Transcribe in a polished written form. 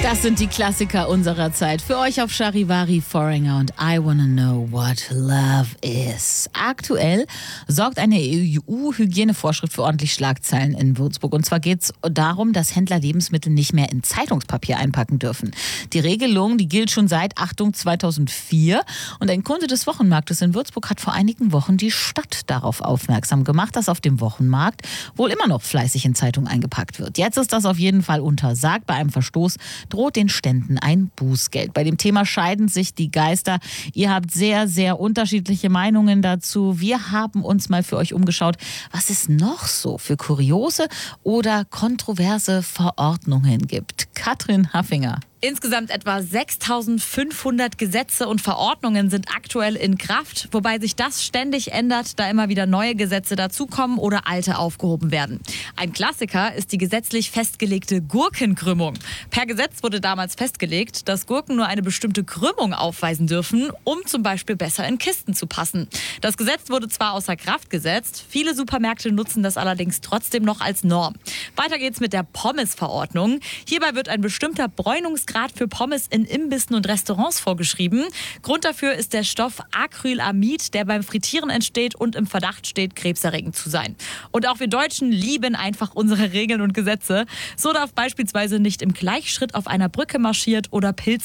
Das sind die Klassiker unserer Zeit. Für euch auf Charivari, Foreigner und I Wanna Know What Love Is. Aktuell sorgt eine EU-Hygienevorschrift für ordentlich Schlagzeilen in Würzburg. Und zwar geht es darum, dass Händler Lebensmittel nicht mehr in Zeitungspapier einpacken dürfen. Die Regelung, die gilt schon seit, Achtung, 2004. Und ein Kunde des Wochenmarktes in Würzburg hat vor einigen Wochen die Stadt darauf aufmerksam gemacht, dass auf dem Wochenmarkt wohl immer noch fleißig in Zeitungen eingepackt wird. Jetzt ist das auf jeden Fall untersagt. Bei einem Verstoß droht den Ständen ein Bußgeld. Bei dem Thema scheiden sich die Geister. Ihr habt sehr, sehr unterschiedliche Meinungen dazu. Wir haben uns mal für euch umgeschaut, was es noch so für kuriose oder kontroverse Verordnungen gibt. Katrin Haffinger. Insgesamt etwa 6.500 Gesetze und Verordnungen sind aktuell in Kraft, wobei sich das ständig ändert, da immer wieder neue Gesetze dazukommen oder alte aufgehoben werden. Ein Klassiker ist die gesetzlich festgelegte Gurkenkrümmung. Per Gesetz wurde damals festgelegt, dass Gurken nur eine bestimmte Krümmung aufweisen dürfen, um zum Beispiel besser in Kisten zu passen. Das Gesetz wurde zwar außer Kraft gesetzt, viele Supermärkte nutzen das allerdings trotzdem noch als Norm. Weiter geht's mit der Pommesverordnung. Hierbei wird ein bestimmter Bräunungsgrad für Pommes in Imbissen und Restaurants vorgeschrieben. Grund dafür ist der Stoff Acrylamid, der beim Frittieren entsteht und im Verdacht steht, krebserregend zu sein. Und auch wir Deutschen lieben einfach unsere Regeln und Gesetze. So darf beispielsweise nicht im Gleichschritt auf einer Brücke marschiert oder Pilze